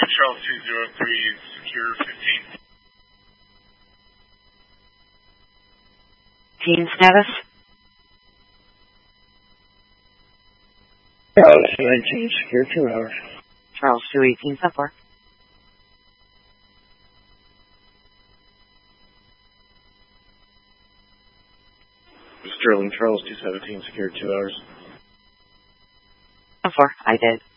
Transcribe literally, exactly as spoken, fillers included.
Charles two zero three, secure fifteen. Team status? Charles two nineteen, secure two hours. Charles two eighteen, so far. Sterling Charles two seventeen, secure two hours. So far, I did.